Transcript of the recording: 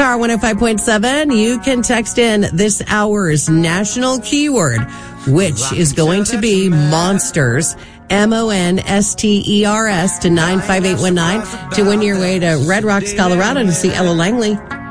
Star 105.7. You can text in this hour's national keyword, which is going to be monsters. MONSTERS to 95819 to win your way to Red Rocks, Colorado to see Ella Langley.